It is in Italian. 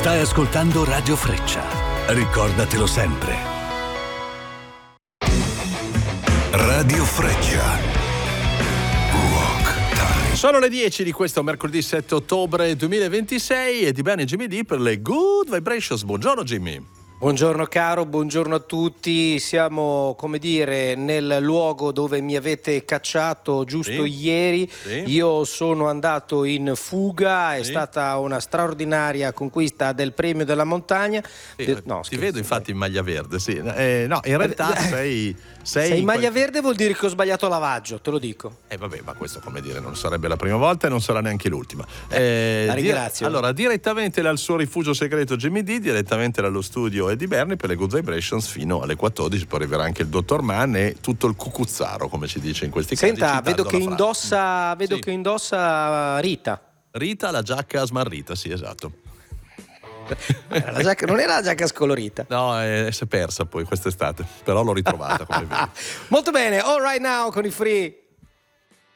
Stai ascoltando Radio Freccia. Ricordatelo sempre. Radio Freccia. Rock Time. Sono le 10 di questo mercoledì 7 ottobre 2026 e di bene Jimmy D per le Good Vibrations. Buongiorno Jimmy. Buongiorno caro, buongiorno a tutti. Siamo, come dire, nel luogo dove mi avete cacciato giusto ieri. Sì. Io sono andato in fuga, è stata una straordinaria conquista del premio della montagna. Ti vedo infatti in maglia verde, sì. No, in realtà sei in maglia verde vuol dire che ho sbagliato lavaggio, te lo dico. Vabbè, ma questo, come dire, non sarebbe la prima volta e non sarà neanche l'ultima. La ringrazio. Allora, direttamente dal suo rifugio segreto Jimmy D, direttamente dallo studio Eddie Berni per le Good Vibrations fino alle 14, poi arriverà anche il dottor Mann e tutto il cucuzzaro, come si dice in questi casi. Senta, vedo che indossa Rita. Rita, la giacca smarrita, sì, esatto. La giacca, non era la giacca scolorita? No, si è persa poi quest'estate, però l'ho ritrovata come vedi. Molto bene, All Right Now con i Free.